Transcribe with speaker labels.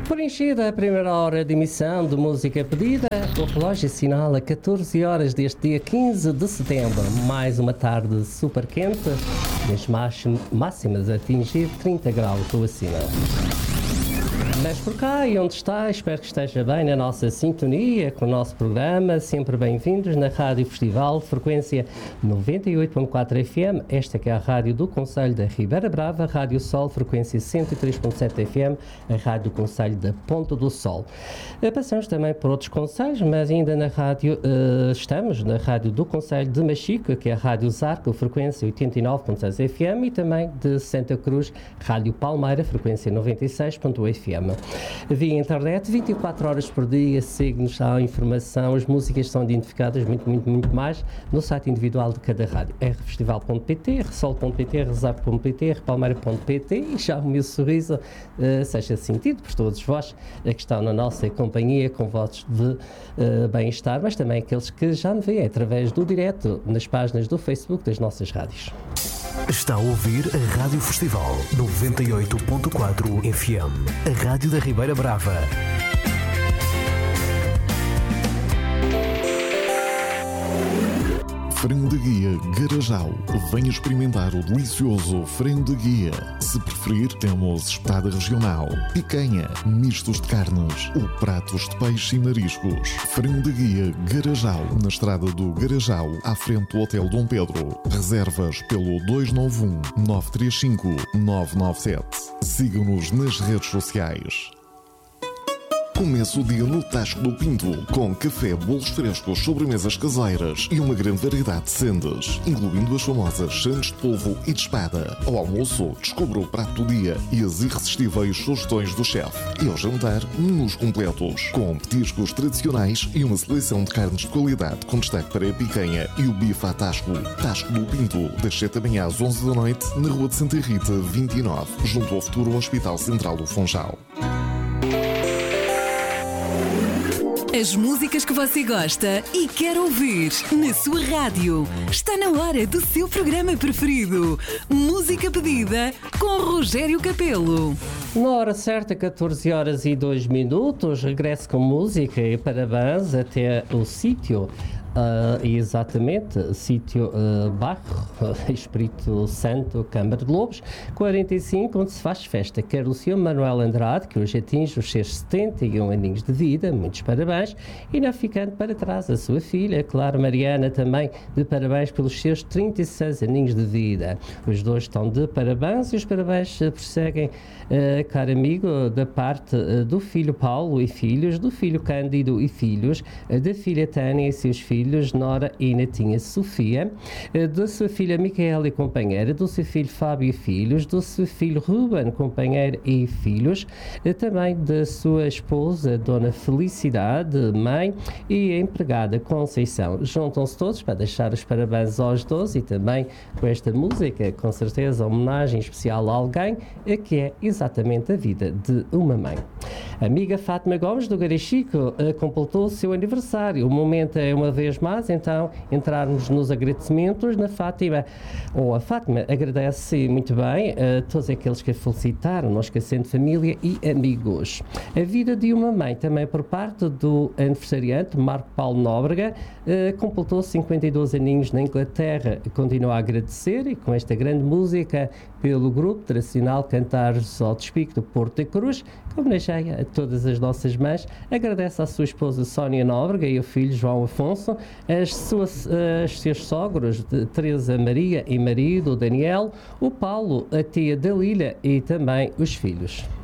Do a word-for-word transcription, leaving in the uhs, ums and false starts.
Speaker 1: Preenchida a primeira hora de emissão de música pedida, o relógio assinala catorze horas deste dia quinze de setembro. Mais uma tarde super quente, as máximas a atingir trinta graus ou acima. Mas por cá e onde está, espero que esteja bem na nossa sintonia com o nosso programa. Sempre bem-vindos na Rádio Festival, frequência noventa e oito ponto quatro F M. Esta que é a rádio do Concelho da Ribeira Brava, Rádio Sol, frequência cento e três ponto sete F M, a rádio do Concelho da Ponta do Sol. Passamos também por outros concelhos, mas ainda na rádio, uh, estamos na rádio do Concelho de Machico, que é a Rádio Zarco, frequência oitenta e nove ponto seis F M, e também de Santa Cruz, Rádio Palmeira, frequência noventa e seis ponto oito F M. Via internet, vinte e quatro horas por dia, siga-nos à informação, as músicas são identificadas, muito, muito, muito mais, no site individual de cada rádio. r festival ponto p t, ressol ponto p t, rezap ponto p t, repalmeira ponto p t, e já o meu sorriso uh, seja sentido por todos vós uh, que estão na nossa companhia, com votos de uh, bem-estar, mas também aqueles que já me veem através do direto nas páginas do Facebook das nossas rádios.
Speaker 2: Está a ouvir a Rádio Festival noventa e oito ponto quatro F M, a rádio da Ribeira Brava.
Speaker 3: Frango de Guia Garajal. Venha experimentar o delicioso frango de guia. Se preferir, temos espetada regional, picanha, mistos de carnes ou pratos de peixe e mariscos. Frango de Guia Garajal, na estrada do Garajal, à frente do Hotel Dom Pedro. Reservas pelo dois nove um, nove três cinco, nove nove sete. Siga-nos nas redes sociais. Começa o dia no Tasco do Pinto, com café, bolos frescos, sobremesas caseiras e uma grande variedade de sandes, incluindo as famosas sandes de polvo e de espada. Ao almoço, descubra o prato do dia e as irresistíveis sugestões do chefe. E ao jantar, menus completos, com petiscos tradicionais e uma seleção de carnes de qualidade, com destaque para a picanha e o bife à Tasco. Tasco do Pinto, das sete da manhã às onze da noite, na Rua de Santa Rita, vinte e nove, junto ao futuro Hospital Central do Funchal.
Speaker 4: As músicas que você gosta e quer ouvir na sua rádio. Está na hora do seu programa preferido. Música pedida com Rogério Capelo.
Speaker 1: Na hora certa, catorze horas e dois minutos, regresso com música e parabéns até o sítio. Uh, exatamente, sítio uh, Barro, Espírito Santo, Câmara de Lobos, quarenta e cinco, onde se faz festa. Quer o senhor Manuel Andrade, que hoje atinge os seus setenta e um aninhos de vida, muitos parabéns, e não ficando para trás a sua filha, claro, Mariana, também de parabéns pelos seus trinta e seis aninhos de vida. Os dois estão de parabéns e os parabéns uh, prosseguem, uh, caro amigo, da parte uh, do filho Paulo e filhos, do filho Cândido e filhos, uh, da filha Tânia e seus filhos, filhos, Nora e netinha Sofia, da sua filha Micaela e companheira, do seu filho Fábio e filhos, do seu filho Ruben, companheiro e filhos, também da sua esposa, Dona Felicidade, mãe, e a empregada Conceição. Juntam-se todos para deixar os parabéns aos doze e também com esta música, com certeza, homenagem especial a alguém, que é exatamente a vida de uma mãe. A amiga Fátima Gomes, do Garachico, completou o seu aniversário. O momento é uma vez mais, então, entrarmos nos agradecimentos na Fátima, ou a Fátima agradece muito bem a todos aqueles que a felicitaram, não esquecendo família e amigos. A vida de uma mãe, também por parte do aniversariante Marco Paulo Nóbrega, eh, completou cinquenta e dois aninhos na Inglaterra. Continua a agradecer, e com esta grande música pelo grupo tradicional Cantares ao Despique do Porto da Cruz, que homenageia a todas as nossas mães, agradece à sua esposa Sónia Nóbrega e ao filho João Afonso, as suas as seus sogros, de Teresa Maria e marido Daniel, o Paulo, a tia Dalila e também os filhos.